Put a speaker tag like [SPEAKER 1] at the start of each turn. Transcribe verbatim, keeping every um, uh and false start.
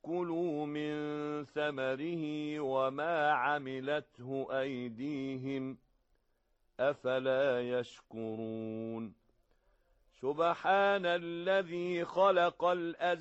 [SPEAKER 1] ليأكلوا من ثمره وما عملته أيديهم أفلا يشكرون سبحان الذي خلق الأزواج